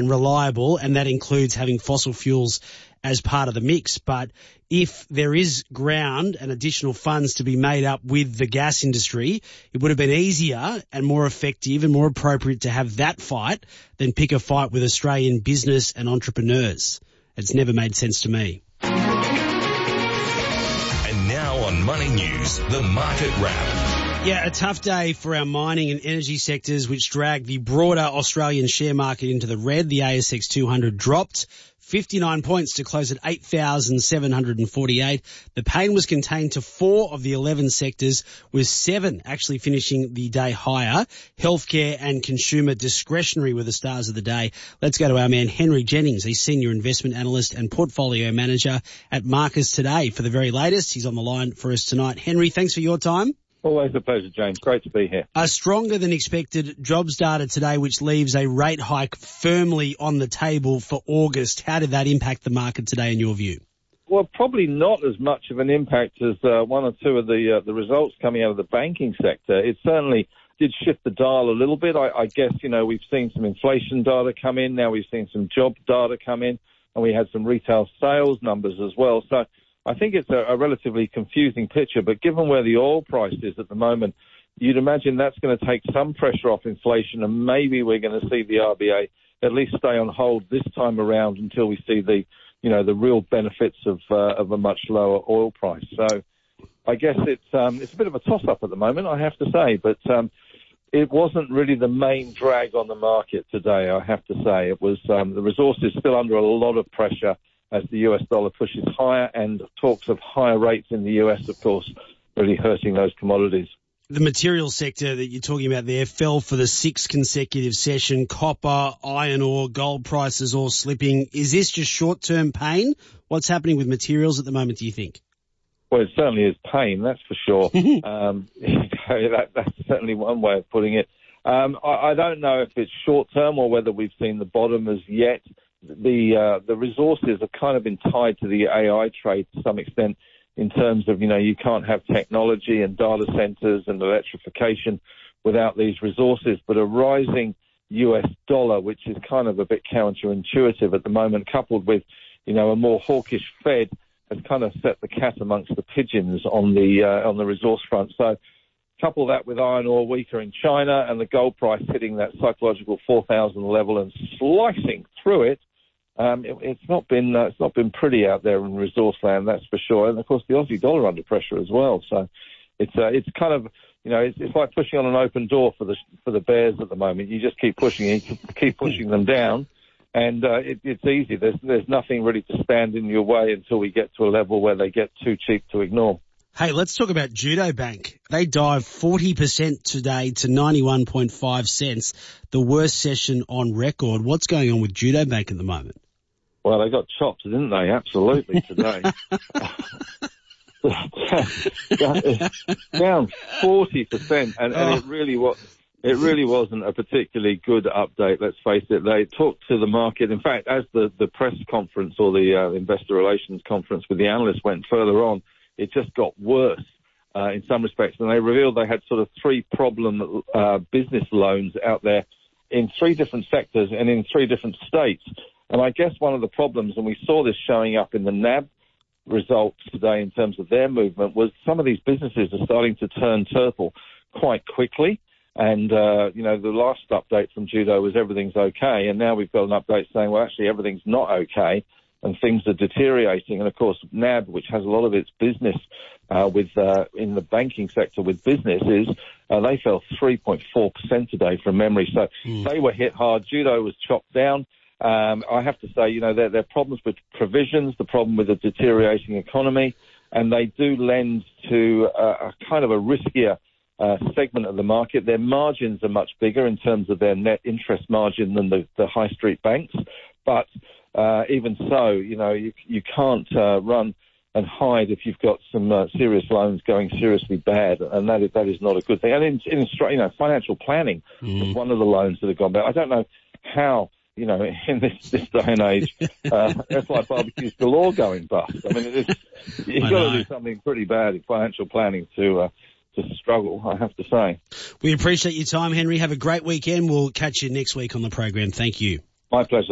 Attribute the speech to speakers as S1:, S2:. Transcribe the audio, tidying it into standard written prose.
S1: and reliable, and that includes having fossil fuels as part of the mix. But if there is ground and additional funds to be made up with the gas industry, it would have been easier and more effective and more appropriate to have that fight than pick a fight with Australian business and entrepreneurs. It's never made sense to me.
S2: And now on Money News, the Market Wrap.
S1: Yeah, a tough day for our mining and energy sectors, which dragged the broader Australian share market into the red. The ASX 200 dropped 59 points to close at 8,748. The pain was contained to 4 of the 11 sectors, with 7 actually finishing the day higher. Healthcare and consumer discretionary were the stars of the day. Let's go to our man Henry Jennings. He's Senior Investment Analyst and Portfolio Manager at Marcus Today for the very latest. He's on the line for us tonight. Henry, thanks for your time.
S3: Always a pleasure, James. Great to be here.
S1: A stronger than expected jobs data today, which leaves a rate hike firmly on the table for August. How did that impact the market today in your view?
S3: Well, probably not as much of an impact as one or two of the results coming out of the banking sector. It certainly did shift the dial a little bit. I guess, we've seen some inflation data come in. Now we've seen some job data come in, and we had some retail sales numbers as well. So I think it's a relatively confusing picture, but given where the oil price is at the moment, you'd imagine that's going to take some pressure off inflation, and maybe we're going to see the RBA at least stay on hold this time around until we see the real benefits of a much lower oil price. So I guess it's a bit of a toss-up at the moment, I have to say, but it wasn't really the main drag on the market today, I have to say. It was the resources still under a lot of pressure as the US dollar pushes higher, and talks of higher rates in the US, of course, really hurting those commodities.
S1: The materials sector that you're talking about there fell for the 6th consecutive session. Copper, iron ore, gold prices all slipping. Is this just short-term pain? What's happening with materials at the moment, do you think?
S3: Well, it certainly is pain, that's for sure. That's certainly one way of putting it. I don't know if it's short-term or whether we've seen the bottom as yet. The resources have kind of been tied to the AI trade to some extent, in terms of, you can't have technology and data centers and electrification without these resources. But a rising US dollar, which is kind of a bit counterintuitive at the moment, coupled with, a more hawkish Fed, has kind of set the cat amongst the pigeons on the resource front. So couple that with iron ore weaker in China and the gold price hitting that psychological 4,000 level and slicing through it. It's not been pretty out there in resource land, that's for sure. And of course, the Aussie dollar under pressure as well. So it's kind of, it's like pushing on an open door for the bears at the moment. You just keep pushing them down, and it's easy. There's nothing really to stand in your way until we get to a level where they get too cheap to ignore.
S1: Hey, let's talk about Judo Bank. They dived 40% today to 91.5 cents, the worst session on record. What's going on with Judo Bank at the moment?
S3: Well, they got chopped, didn't they? Absolutely, today. Down 40%, and it really wasn't a particularly good update, let's face it. They talked to the market. In fact, as the press conference or the investor relations conference with the analysts went further on, it just got worse in some respects. And they revealed they had sort of 3 problem business loans out there in 3 different sectors and in 3 different states. And I guess one of the problems, and we saw this showing up in the NAB results today in terms of their movement, was some of these businesses are starting to turn turtle quite quickly. And, the last update from Judo was everything's okay. And now we've got an update saying, well, actually everything's not okay, and things are deteriorating. And of course, NAB, which has a lot of its business in the banking sector with businesses, they fell 3.4% today from memory. So they were hit hard. Judo was chopped down. I have to say, there are problems with provisions, the problem with a deteriorating economy, and they do lend to a kind of a riskier segment of the market. Their margins are much bigger in terms of their net interest margin than the high street banks. But even so, you can't run and hide if you've got some serious loans going seriously bad, and that is not a good thing. And in financial planning is one of the loans that have gone bad. I don't know how, in this day and age, it's like barbecues galore going bust. I mean, you've got to do something pretty bad in financial planning to struggle, I have to say.
S1: We appreciate your time, Henry. Have a great weekend. We'll catch you next week on the program. Thank you.
S3: My pleasure.